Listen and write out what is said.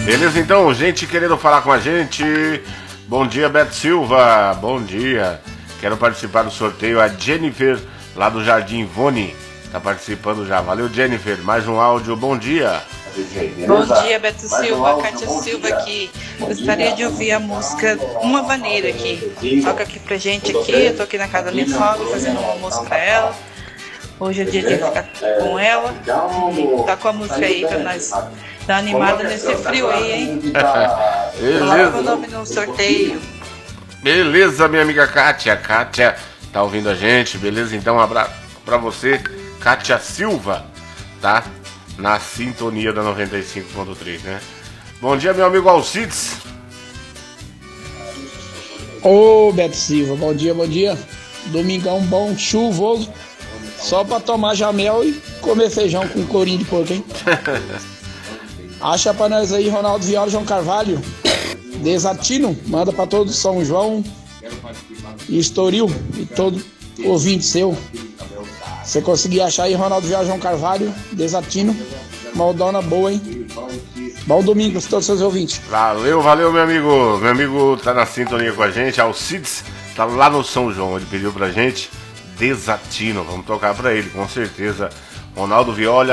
Beleza, então, gente querendo falar com a gente. Bom dia, Beto Silva. Bom dia. Quero participar do sorteio. A Jennifer, lá do Jardim Ivone, tá participando já. Valeu, Jennifer. Mais um áudio. Bom dia. Bom dia, Beto Silva. Cátia Silva aqui. Gostaria de ouvir a música Uma Vaneira aqui. Toca aqui pra gente aqui. Eu tô aqui na casa da minha sogra fazendo um almoço pra ela. Hoje é dia de ficar com ela. Tá com a música aí pra nós dar uma animada nesse frio aí, hein? Coloca o nome no sorteio. Beleza, minha amiga Kátia. Kátia tá ouvindo a gente. Beleza, então um abraço pra você, Kátia Silva, tá? Na sintonia da 95.3, né? Bom dia, meu amigo Alcides. Ô, Beto Silva, bom dia, bom dia. Domingão bom, chuvoso. Só pra tomar jamel e comer feijão com corinho de porco, hein? Acha pra nós aí, Ronaldo Viola, João Carvalho. Desatino, manda pra todo São João e Estoril e todo ouvinte seu. Você conseguir achar aí, Ronaldo Viola, João Carvalho, Desatino, Maldona boa, hein? Bom domingo para todos os seus ouvintes. Valeu, valeu, meu amigo. Meu amigo tá na sintonia com a gente. Alcides tá lá no São João. Ele pediu pra gente Desatino. Vamos tocar pra ele, com certeza. Ronaldo Viola.